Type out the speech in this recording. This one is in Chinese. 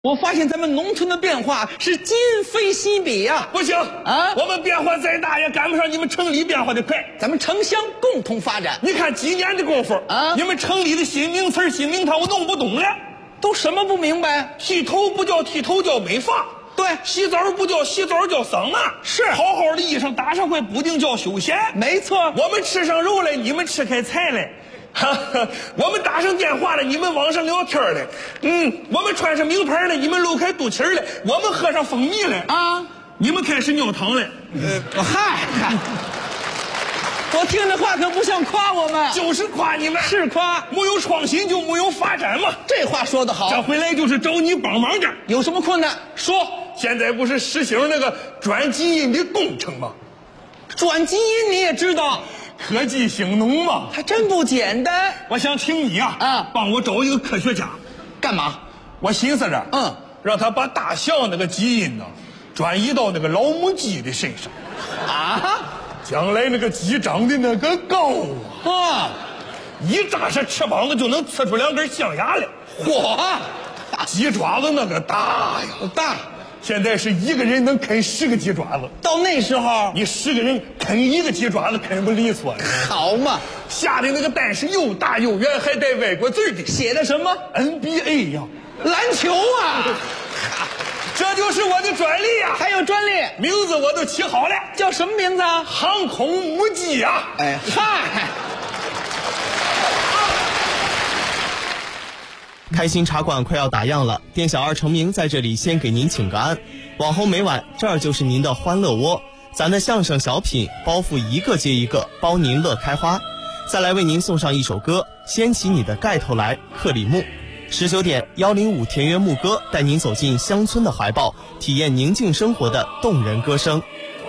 我发现咱们农村的变化是今非昔比呀！ 不行啊，我们变化再大也赶不上你们城里变化的快。 咱们城乡共同发展。 你看几年的功夫啊，你们城里的新名词新名堂我弄不懂了。 都什么不明白？ 剃头不叫剃头，叫美发。 对， 洗澡不叫洗澡，叫桑拿。 是， 好好的衣裳打上块补丁叫休闲。 没错， 我们吃上肉来，你们吃开菜来。我们打上电话了，你们网上聊天了。我们穿上名牌了，你们露开肚脐了。我们喝上蜂蜜了啊，你们开始尿糖了。 嗨，我听这话可不像夸我们， 就是夸你们， 是夸。 没有创新就没有发展嘛。 这话说得好。 这回来就是找你帮忙的。 有什么困难说。 现在不是实行那个转基因的工程吗？ 转基因你也知道。 科技兴农嘛， 还真不简单。 我想请你帮我找一个科学家。 干嘛？ 我寻思着，让他把大象那个基因呢，转移到那个老母鸡的身上。将来那个鸡长的那个高一扎上翅膀子就能呲出2根象牙来。 嚯！ 鸡爪子那个大呀， 大。 现在是一个人能啃10个鸡爪子， 到那时候你10个人啃1个鸡爪子啃不利索。 好嘛， 下的那个蛋是又大又圆，还带外国字的， 写的什么 NBA 呀， 篮球啊。 这就是我的专利呀！ 还有专利， 名字我都起好了， 叫什么名字啊？ 航空母鸡呀！ 哎嗨。 开心茶馆快要打烊了，店小二成明在这里先给您请个安，往后每晚这儿就是您的欢乐窝，咱的相声小品包袱一个接一个，包您乐开花。再来为您送上一首歌，掀起你的盖头来，克里木。19点105田园牧歌带您走进乡村的怀抱，体验宁静生活的动人歌声。